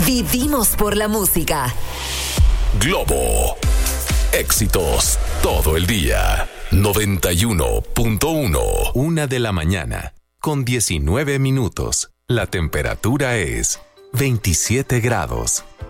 Vivimos por la música. Globo. Éxitos todo el día. 91.1. 1:00 con 19 minutos. La temperatura es 27 grados.